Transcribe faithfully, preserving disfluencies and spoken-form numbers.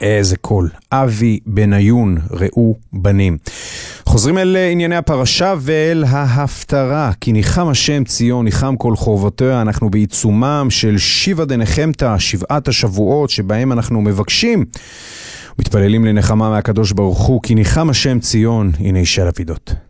איזה קול. אבי בניון, ראו בנים. חוזרים אל ענייני הפרשה ואל ההפטרה. כי ניחם השם ציון, ניחם כל חורבותיה. אנחנו בעיצומם של שבעה דנחמתא, שבעת השבועות שבהם אנחנו מבקשים מתפללים לנחמה מהקדוש ברוך הוא. כי ניחם השם ציון, הנה ישאל אבידות.